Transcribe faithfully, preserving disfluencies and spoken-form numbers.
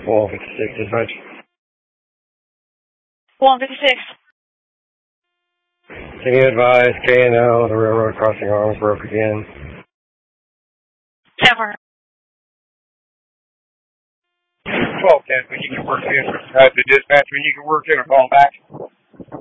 one fifty-six, dispatch. one fifty-six. Can you advise K and L, the railroad crossing arms broke again? Never. twelve ten, when you can work in. Uh, the dispatch, when you can work in or call back.